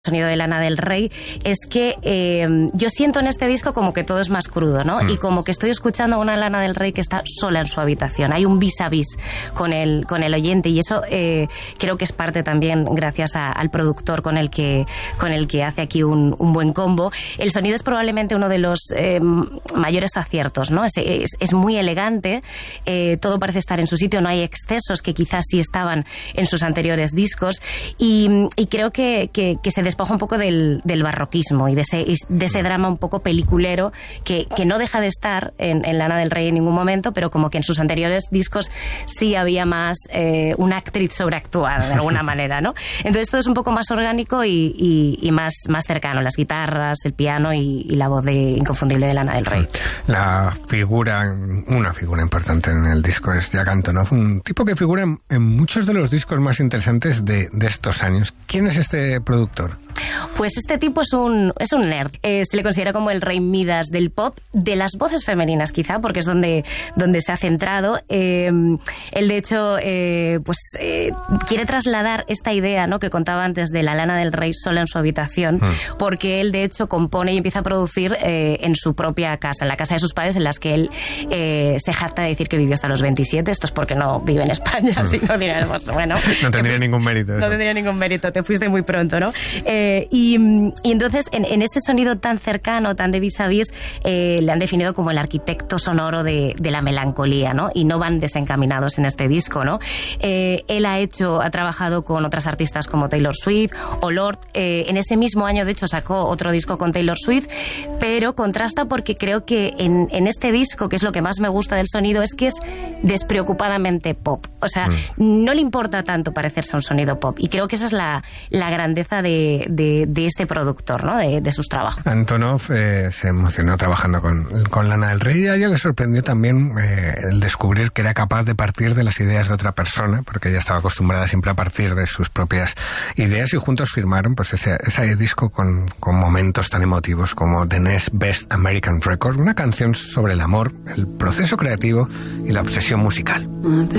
sonido de Lana del Rey es que yo siento en este disco como que todo es más crudo, ¿no? Y como que estoy escuchando a una Lana del Rey que está sola en su habitación. Hay un vis a vis con el oyente, y eso creo que es parte también gracias al productor con el que hace aquí un buen combo. El sonido es probablemente uno de los mayores aciertos, ¿no? Es muy elegante, todo parece estar en su sitio, no hay excesos que quizás sí estaban en sus anteriores discos, y creo que se despoja un poco del barroquismo y de ese drama un poco peliculero que no deja de estar en Lana del Rey en ningún momento, pero como que en sus anteriores discos sí había más una actriz sobreactuada de alguna manera, ¿no? Entonces todo es un poco más orgánico y más cercano, las guitarras, el piano y la voz inconfundible de Lana del Rey. Una figura importante en el disco es Jack Antonoff, un tipo que figura en muchos de los discos más interesantes de estos años. ¿Quién es este productor? Pues este tipo es un nerd. Se le considera como el rey Midas del pop, de las voces femeninas quizá, porque es donde se ha centrado. Él de hecho quiere trasladar esta idea, ¿no?, que contaba antes de la Lana del Rey sola en su habitación, porque él de hecho compone y empieza a producir en su propia casa, en la casa de sus padres, en las que él se jacta de decir que vivió hasta los 27. Esto es porque no vive en España, así no diremos, bueno, no tendría ningún mérito eso. No tendría ningún mérito, te fuiste muy pronto, ¿no? Y entonces en ese sonido tan cercano, tan de vis a vis, le han definido como el arquitecto sonoro de la melancolía, ¿no? Y no van desencaminados en este disco, ¿no? Él ha trabajado con otras artistas como Taylor Swift o Lorde. En ese mismo año, de hecho, sacó otro disco con Taylor Swift, pero contrasta porque creo que en este disco, que es lo que más me gusta del sonido, es que es despreocupadamente pop. O sea, no le importa tanto parecerse a un sonido pop, y creo que esa es la grandeza de este productor, ¿no?, de sus trabajos. Antonoff se emocionó trabajando con Lana del Rey, y a ella le sorprendió también el descubrir que era capaz de partir de las ideas de otra persona, porque ella estaba acostumbrada siempre a partir de sus propias ideas, y juntos firmaron pues ese disco con momentos tan emotivos como The Next Best American Record, una canción sobre el amor, el proceso creativo y la obsesión musical.